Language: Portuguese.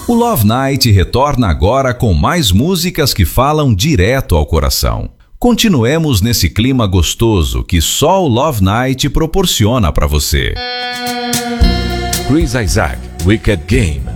O Love Night retorna agora com mais músicas que falam direto ao coração. Continuemos nesse clima gostoso que só o Love Night proporciona para você. Chris Isaak, Wicked Game.